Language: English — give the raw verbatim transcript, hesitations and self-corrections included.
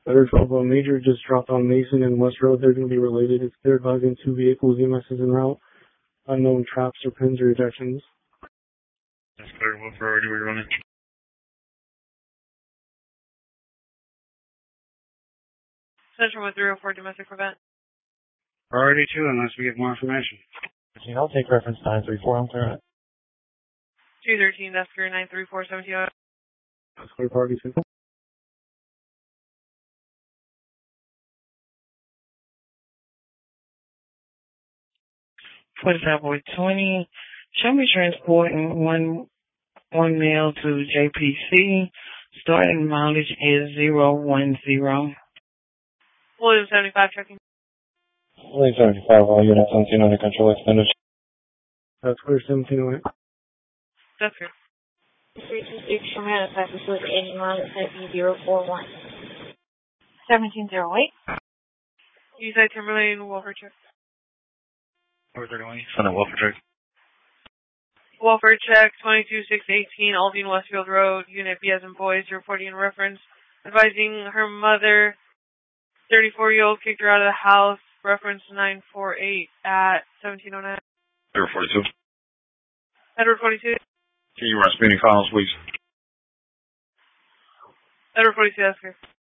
Better twelve, a major just dropped on Mason and West Road. They're going to be related. It's they're advising two vehicles, E M S is en route. Unknown traps or pins or ejections. That's clear. What priority were you running? Central with three oh four domestic prevent. Priority two, unless we get more information. I'll take reference nine three four. I'm clear. two thirteen, that's clear, nine three four seventeen. That's clear, party two. forty-five boy twenty. Show me transporting one one male to J P C. Starting mileage is zero one zero. William seventy-five checking. William seventy-five, all units on scene under control extended. That's clear, seventeen oh eight. That's clear. three two six from Halifax with eighty miles at zero four one. seventeen oh eight. You said Timberlane, Wolford check. four thirty-one, send a welfare check. Wolford check, twenty-two six eighteen, Aldine Westfield Road, Unit B as in boys, reporting in reference, advising her mother, thirty-four-year-old, kicked her out of the house, reference nine four eight at seventeen oh nine. Edward forty-two. Edward forty-two. Can you run speeding files, please? Edward forty-two, that's clear.